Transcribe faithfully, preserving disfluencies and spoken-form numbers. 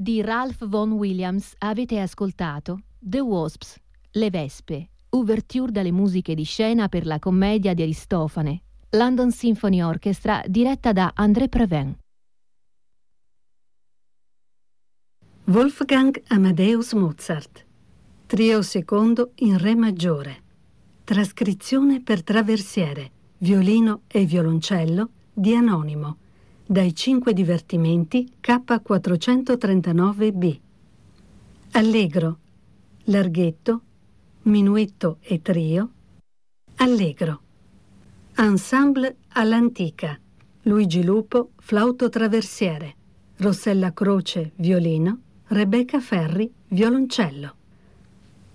Di Ralph Vaughan Williams avete ascoltato The Wasps, Le Vespe, ouverture dalle musiche di scena per la commedia di Aristofane, London Symphony Orchestra diretta da André Previn. Wolfgang Amadeus Mozart, trio secondo in re maggiore, trascrizione per traversiere, violino e violoncello di Anonimo, dai Cinque Divertimenti K quattrocentotrentanove B. Allegro, larghetto, minuetto e trio, allegro. Ensemble all'antica, Luigi Lupo, flauto traversiere, Rossella Croce, violino, Rebecca Ferri, violoncello.